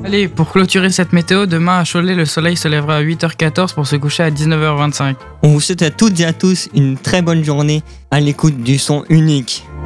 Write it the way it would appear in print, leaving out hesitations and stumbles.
Allez, pour clôturer cette météo, demain à Cholet, le soleil se lèvera à 8h14 pour se coucher à 19h25. On vous souhaite à toutes et à tous une très bonne journée à l'écoute du son unique.